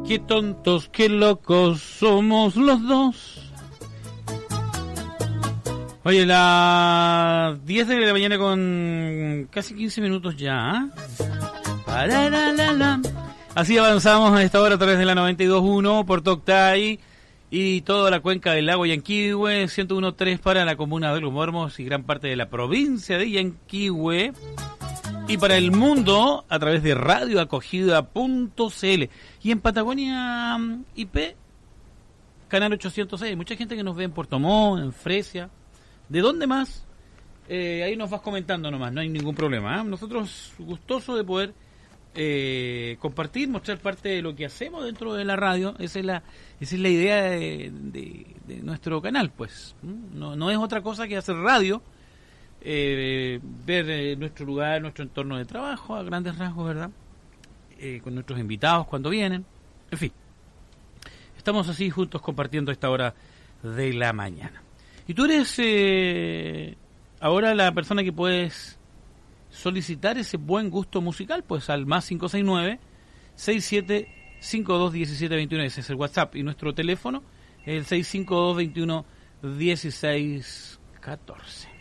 Qué tontos, qué locos somos los dos. Oye, las 10 de la mañana con casi 15 minutos ya. Así avanzamos a esta hora a través de la 92.1 por Toctay y toda la cuenca del lago Yanquihue, 101.3 para la comuna de Los Mormos y gran parte de la provincia de Yanquihue. Y para el mundo a través de radioacogida.cl. Y en Patagonia IP, canal 806. Mucha gente que nos ve en Puerto Montt, en Fresia. ¿De dónde más? Ahí nos vas comentando nomás, no hay ningún problema. Nosotros gustosos de poder compartir, mostrar parte de lo que hacemos dentro de la radio. Esa es la idea de nuestro canal, pues. No es otra cosa que hacer radio. Ver nuestro lugar, nuestro entorno de trabajo a grandes rasgos, ¿verdad? Con nuestros invitados cuando vienen, en fin, estamos así juntos compartiendo esta hora de la mañana. Y tú eres ahora la persona que puedes solicitar ese buen gusto musical, pues al más 569-6752-1721, ese es el WhatsApp, y nuestro teléfono es el 652-21-1614.